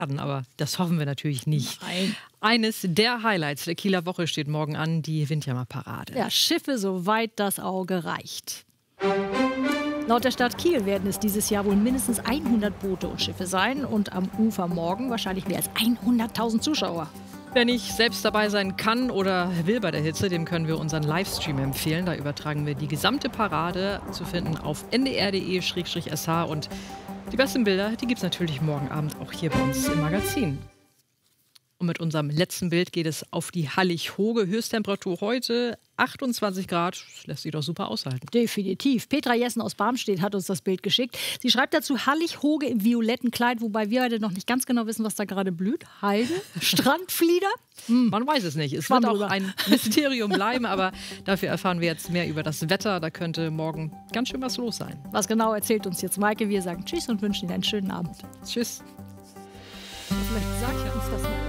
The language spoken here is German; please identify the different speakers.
Speaker 1: Aber das hoffen wir natürlich nicht.
Speaker 2: Nein.
Speaker 1: Eines der Highlights der Kieler Woche steht morgen an, die Windjammerparade.
Speaker 2: Ja, Schiffe, soweit das Auge reicht. Laut der Stadt Kiel werden es dieses Jahr wohl mindestens 100 Boote und Schiffe sein und am Ufer morgen wahrscheinlich mehr als 100.000 Zuschauer.
Speaker 1: Wer nicht selbst dabei sein kann oder will bei der Hitze, dem können wir unseren Livestream empfehlen. Da übertragen wir die gesamte Parade, zu finden auf ndr.de/sh, und die besten Bilder, die gibt es natürlich morgen Abend auch hier bei uns im Magazin. Und mit unserem letzten Bild geht es auf die Hallig-Hoge. Höchsttemperatur heute 28 Grad. Das lässt sich doch super aushalten.
Speaker 2: Definitiv. Petra Jessen aus Barmstedt hat uns das Bild geschickt. Sie schreibt dazu Hallig-Hoge im violetten Kleid, wobei wir heute noch nicht ganz genau wissen, was da gerade blüht. Heide? Strandflieder?
Speaker 1: Man weiß es nicht. Es wird auch ein Mysterium bleiben, aber dafür erfahren wir jetzt mehr über das Wetter. Da könnte morgen ganz schön was los sein.
Speaker 2: Was genau erzählt uns jetzt Maike? Wir sagen Tschüss und wünschen Ihnen einen schönen Abend.
Speaker 1: Tschüss.
Speaker 2: Vielleicht sagt er uns das mal.